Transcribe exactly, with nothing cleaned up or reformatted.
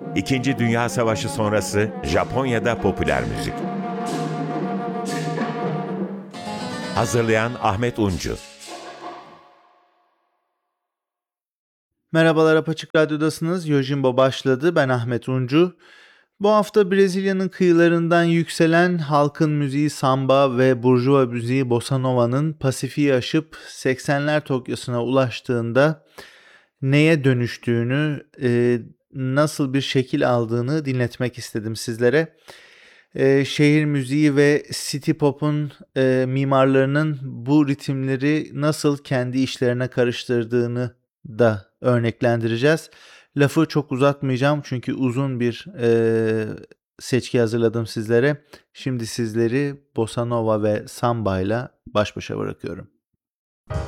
İkinci Dünya Savaşı sonrası Japonya'da popüler müzik. Hazırlayan Ahmet Uncu. Merhabalar, Apaçık Radyo'dasınız. Yojimbo başladı. Ben Ahmet Uncu. Bu hafta Brezilya'nın kıyılarından yükselen halkın müziği samba ve burjuva müziği bossa nova'nın Pasifik'i aşıp seksenler Tokyo'suna ulaştığında neye dönüştüğünü, e, nasıl bir şekil aldığını dinletmek istedim sizlere. E, şehir müziği ve city pop'un e, mimarlarının bu ritimleri nasıl kendi işlerine karıştırdığını da örneklendireceğiz. Lafı çok uzatmayacağım çünkü uzun bir e, seçki hazırladım sizlere. Şimdi sizleri bossa nova ve samba ile baş başa bırakıyorum.